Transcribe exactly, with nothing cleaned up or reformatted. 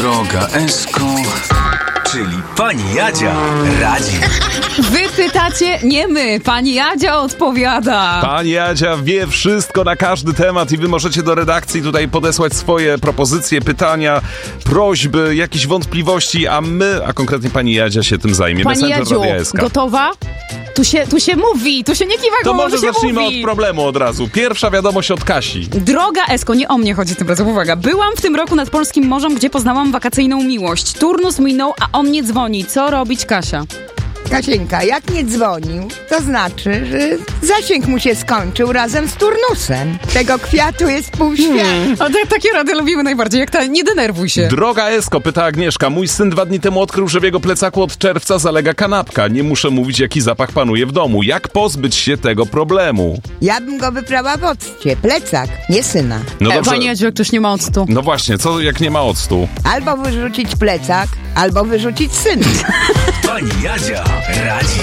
Droga Esko, czyli pani Jadzia radzi. Wy pytacie, nie my. Pani Jadzia odpowiada. Pani Jadzia wie wszystko na każdy temat i wy możecie do redakcji tutaj podesłać swoje propozycje, pytania, prośby, jakieś wątpliwości, a my, a konkretnie pani Jadzia się tym zajmie. Pani Jadziu, gotowa? Tu się, tu się mówi, tu się nie kiwa To głową, może tu się zacznijmy mówi. od problemu od razu. Pierwsza wiadomość od Kasi. Droga Esko, nie o mnie chodzi tym razem, uwaga. Byłam w tym roku nad Polskim Morzem, gdzie poznałam wakacyjną miłość. Turnus minął, a on nie dzwoni. Co robić, Kasia? Kasieńka, jak nie dzwonił, to znaczy, że zasięg mu się skończył razem z turnusem. Tego kwiatu jest pół świata. Hmm. A te, takie rady lubimy najbardziej, jak ta, nie denerwuj się. Droga Esko, pyta Agnieszka. Mój syn dwa dni temu odkrył, że w jego plecaku od czerwca zalega kanapka. Nie muszę mówić, jaki zapach panuje w domu. Jak pozbyć się tego problemu? Ja bym go wyprała w occie. Plecak, nie syna. No E, dobrze. Pani Jadziu, jak ktoś nie ma octu. No właśnie, co jak nie ma octu? Albo wyrzucić plecak, albo wyrzucić syna. Pani Jadzia radzi.